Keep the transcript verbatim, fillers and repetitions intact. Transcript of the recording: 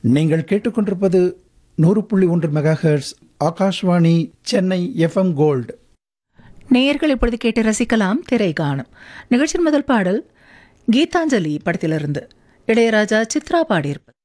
நீங்கள் கேட்டுக்கொண்டிருப்பது நூறு புள்ளி ஒன்று mega hertz Akashvani Chennai FM gold. நேயர்கள் இப்பொழுது கேட்டு ரசிக்கலாம் திரை காணும் நிகழ்ச்சியின் முதல் பாடல் கீதாஞ்சலி படத்திலிருந்து இளையராஜா சித்ரா பாடியிருப்பது.